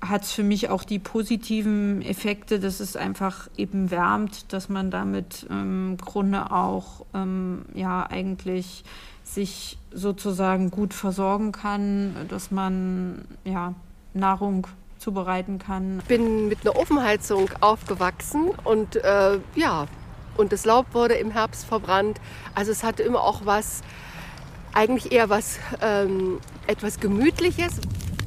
hat es für mich auch die positiven Effekte, dass es einfach eben wärmt, dass man damit im Grunde auch eigentlich sich sozusagen gut versorgen kann, dass man Nahrung zubereiten kann. Ich bin mit einer Ofenheizung aufgewachsen und und das Laub wurde im Herbst verbrannt. Also es hatte immer auch was, eigentlich eher was etwas Gemütliches.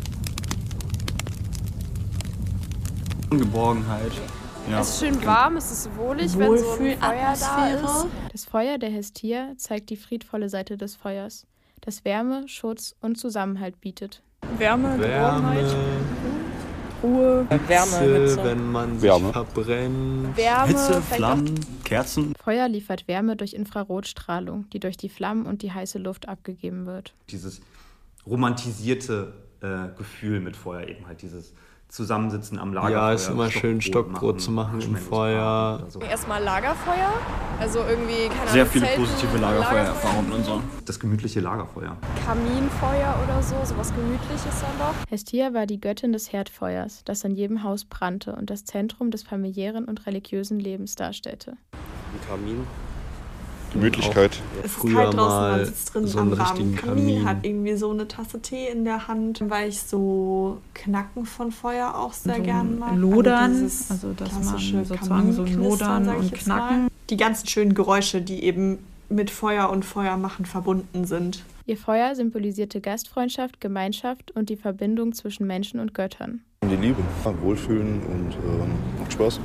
Geborgenheit. Ja. Es ist schön warm, es ist wohlig, wenn so ein Feuer da ist. Das Feuer der Hestia zeigt die friedvolle Seite des Feuers, das Wärme, Schutz und Zusammenhalt bietet. Wärme, Geborgenheit, Ruhe, Wärme, wenn man sich verbrennt. Wärme, Hitze, Flammen, Kerzen. Feuer liefert Wärme durch Infrarotstrahlung, die durch die Flammen und die heiße Luft abgegeben wird. Dieses romantisierte Gefühl mit Feuer, eben halt dieses Zusammensitzen am Lagerfeuer. Ja, ist immer schön, Stockbrot zu machen im Feuer. So. Erstmal Lagerfeuer, also irgendwie, keine Ahnung, sehr viele Zelten, positive Lagerfeuererfahrungen und so. Das gemütliche Lagerfeuer. Kaminfeuer oder so, sowas Gemütliches dann doch. Hestia war die Göttin des Herdfeuers, das an jedem Haus brannte und das Zentrum des familiären und religiösen Lebens darstellte. Ein Kamin. Gemütlichkeit. Es ist Früher kalt draußen, man mal sitzt drin so am einen richtigen warmen Kamin, Kamin. hat irgendwie so eine Tasse Tee in der Hand, weil ich so Knacken von Feuer auch sehr so gern mag. Lodern, dieses also dass man klassische sozusagen so Kaminknistern, Lodern sag ich und jetzt Knacken. mal. Die ganzen schönen Geräusche, die eben mit Feuer und Feuermachen verbunden sind. Ihr Feuer symbolisierte Gastfreundschaft, Gemeinschaft und die Verbindung zwischen Menschen und Göttern. Die Liebe, Wohlfühlen und macht Spaß.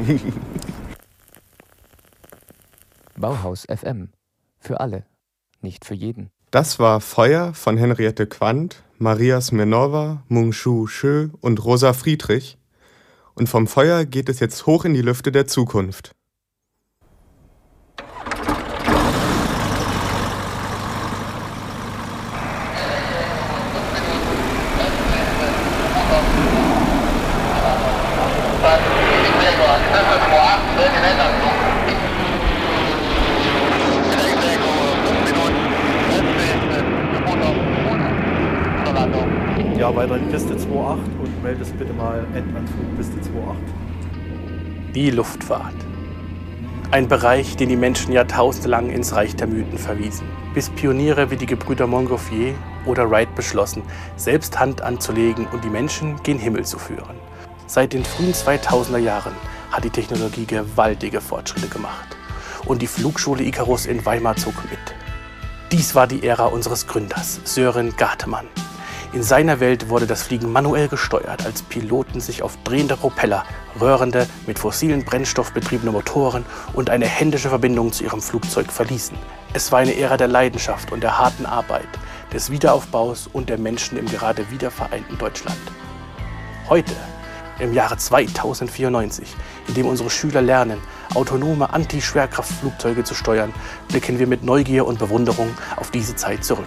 Bauhaus FM. Für alle, nicht für jeden. Das war Feuer von Henriette Quandt, Maria Smirnova, Mung-Shu Shö und Rosa Friedrich. Und vom Feuer geht es jetzt hoch in die Lüfte der Zukunft. Ja, weiter in Piste 2.8 und meldest bitte mal Endanflug Piste 2.8. Die Luftfahrt. Ein Bereich, den die Menschen jahrtausendelang ins Reich der Mythen verwiesen, bis Pioniere wie die Gebrüder Montgolfier oder Wright beschlossen, selbst Hand anzulegen und die Menschen gen Himmel zu führen. Seit den frühen 2000er Jahren hat die Technologie gewaltige Fortschritte gemacht. Und die Flugschule Icarus in Weimar zog mit. Dies war die Ära unseres Gründers, Sören Gartemann. In seiner Welt wurde das Fliegen manuell gesteuert, als Piloten sich auf drehende Propeller, röhrende, mit fossilen Brennstoff betriebene Motoren und eine händische Verbindung zu ihrem Flugzeug verließen. Es war eine Ära der Leidenschaft und der harten Arbeit, des Wiederaufbaus und der Menschen im gerade wiedervereinten Deutschland. Heute, im Jahre 2094, in dem unsere Schüler lernen, autonome Anti-Schwerkraftflugzeuge zu steuern, blicken wir mit Neugier und Bewunderung auf diese Zeit zurück.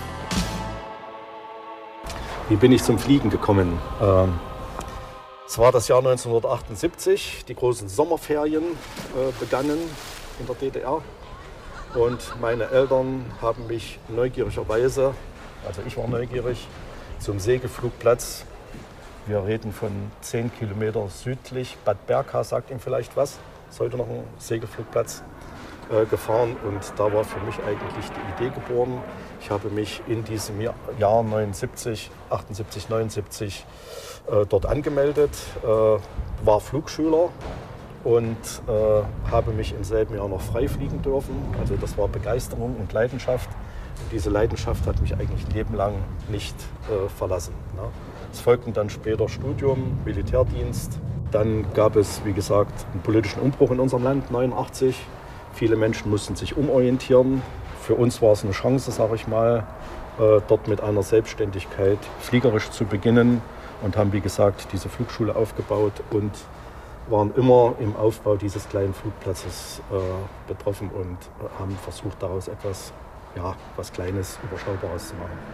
Wie bin ich zum Fliegen gekommen? Es war das Jahr 1978, die großen Sommerferien begannen in der DDR. Und meine Eltern haben mich neugierigerweise, also ich war neugierig, zum Segelflugplatz. Wir reden von 10 Kilometer südlich, Bad Berka sagt Ihnen vielleicht was, ist heute noch ein Segelflugplatz, gefahren. Und da war für mich eigentlich die Idee geboren. Ich habe mich in diesem Jahr 78, 79 dort angemeldet, war Flugschüler und habe mich im selben Jahr noch frei fliegen dürfen. Also das war Begeisterung und Leidenschaft. Und diese Leidenschaft hat mich eigentlich ein Leben lang nicht verlassen. Ne? Es folgten dann später Studium, Militärdienst. Dann gab es, wie gesagt, einen politischen Umbruch in unserem Land, 89. Viele Menschen mussten sich umorientieren. Für uns war es eine Chance, sage ich mal, dort mit einer Selbstständigkeit fliegerisch zu beginnen und haben, wie gesagt, diese Flugschule aufgebaut und waren immer im Aufbau dieses kleinen Flugplatzes betroffen und haben versucht, daraus etwas, ja, was Kleines, Überschaubares zu machen.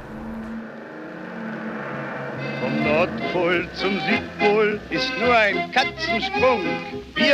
Vom Nordpol zum Südpol ist nur ein Katzensprung.